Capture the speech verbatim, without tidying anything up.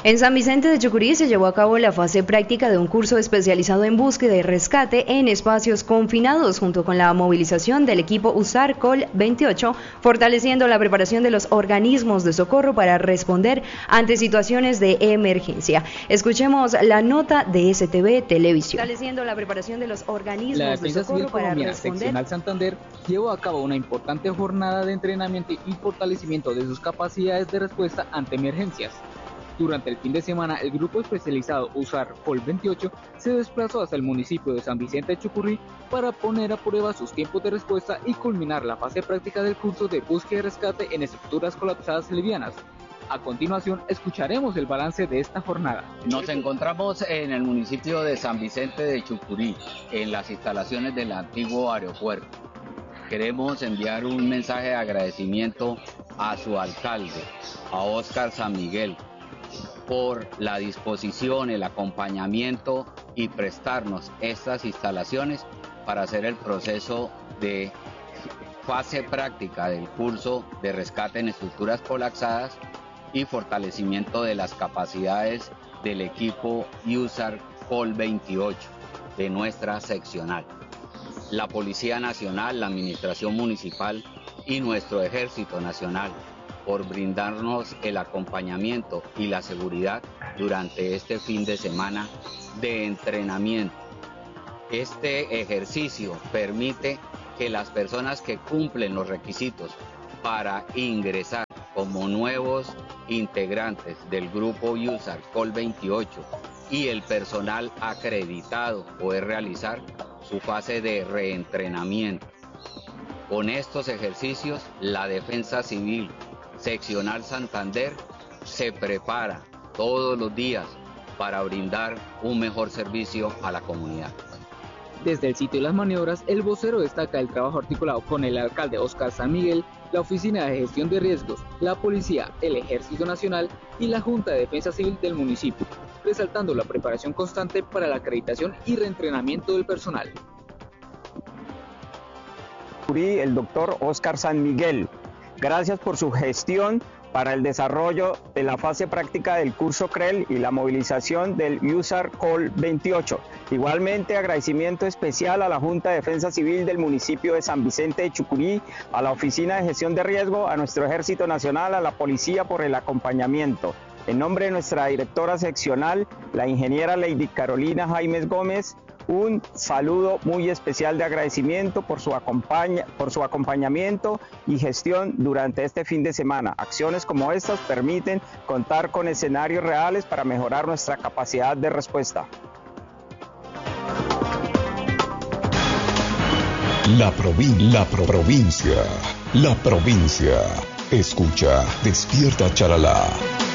En San Vicente de Chucurí se llevó a cabo la fase práctica de un curso especializado en búsqueda y rescate en espacios confinados, junto con la movilización del equipo USAR Col veintiocho, fortaleciendo la preparación de los organismos de socorro para responder ante situaciones de emergencia. Escuchemos la nota de S T V Televisión. Fortaleciendo la preparación de los organismos la de socorro para responder. Seccional Santander llevó a cabo una importante jornada de entrenamiento y fortalecimiento de sus capacidades de respuesta ante emergencias. Durante el fin de semana, el grupo especializado USAR Col veintiocho se desplazó hasta el municipio de San Vicente de Chucurí para poner a prueba sus tiempos de respuesta y culminar la fase práctica del curso de búsqueda y rescate en estructuras colapsadas livianas. A continuación, escucharemos el balance de esta jornada. Nos encontramos en el municipio de San Vicente de Chucurí, en las instalaciones del antiguo aeropuerto. Queremos enviar un mensaje de agradecimiento a su alcalde, a Óscar San Miguel, por la disposición, el acompañamiento y prestarnos estas instalaciones para hacer el proceso de fase práctica del curso de rescate en estructuras colapsadas y fortalecimiento de las capacidades del equipo USAR Col veintiocho de nuestra seccional. La Policía Nacional, la Administración Municipal y nuestro Ejército Nacional, por brindarnos el acompañamiento y la seguridad durante este fin de semana de entrenamiento. Este ejercicio permite que las personas que cumplen los requisitos para ingresar como nuevos integrantes del grupo USAR Col veintiocho y el personal acreditado poder realizar su fase de reentrenamiento. Con estos ejercicios, la Defensa Civil Seccional Santander se prepara todos los días para brindar un mejor servicio a la comunidad. Desde el sitio de las maniobras, el vocero destaca el trabajo articulado con el alcalde Óscar San Miguel, la Oficina de Gestión de Riesgos, la Policía, el Ejército Nacional y la Junta de Defensa Civil del municipio, resaltando la preparación constante para la acreditación y reentrenamiento del personal. El doctor Óscar San Miguel, gracias por su gestión para el desarrollo de la fase práctica del curso C R E L y la movilización del USAR Col veintiocho. Igualmente, agradecimiento especial a la Junta de Defensa Civil del municipio de San Vicente de Chucurí, a la Oficina de Gestión de Riesgo, a nuestro Ejército Nacional, a la Policía por el acompañamiento. En nombre de nuestra directora seccional, la ingeniera Lady Carolina Jaimes Gómez, un saludo muy especial de agradecimiento por su, acompaña, por su acompañamiento y gestión durante este fin de semana. Acciones como estas permiten contar con escenarios reales para mejorar nuestra capacidad de respuesta. La, provin la pro provincia, la provincia. Escucha, despierta Charalá.